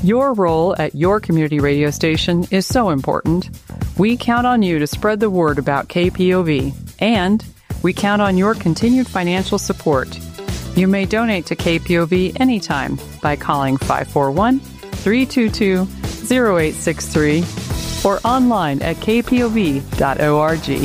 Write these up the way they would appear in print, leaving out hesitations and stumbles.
Your role at your community radio station is so important. We count on you to spread the word about KPOV, and we count on your continued financial support. You may donate to KPOV anytime by calling 541-322-0863 or online at kpov.org.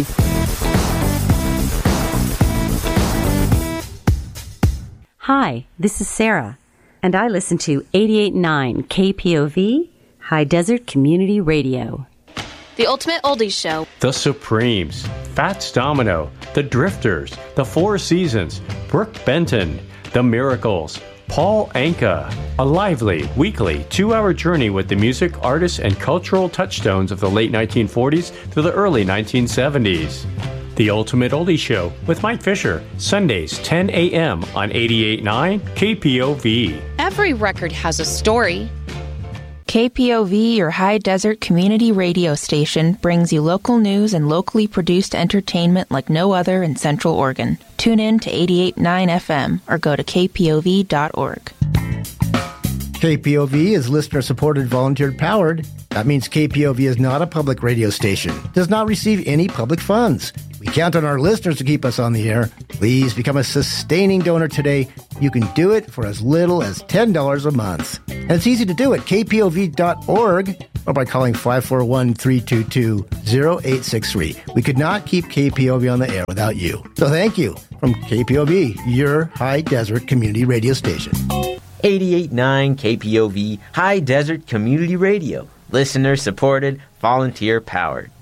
Hi, this is Sarah, and I listen to 88.9 KPOV, High Desert Community Radio. The Ultimate Oldies Show. The Supremes, Fats Domino, The Drifters, The Four Seasons, Brooke Benton, The Miracles, Paul Anka. A lively, weekly, 2-hour journey with the music, artists, and cultural touchstones of the late 1940s through the early 1970s. The Ultimate Oldie Show with Mike Fisher, Sundays 10 a.m. on 88.9 KPOV. Every record has a story. KPOV, your high desert community radio station, brings you local news and locally produced entertainment like no other in Central Oregon. Tune in to 88.9 FM or go to kpov.org. KPOV is listener-supported, volunteer-powered. That means KPOV is not a public radio station, does not receive any public funds. We count on our listeners to keep us on the air. Please become a sustaining donor today. You can do it for as little as $10 a month. And it's easy to do at kpov.org or by calling 541-322-0863. We could not keep KPOV on the air without you. So thank you from KPOV, your high desert community radio station. 88.9 KPOV, High Desert Community Radio. Listener supported, volunteer powered.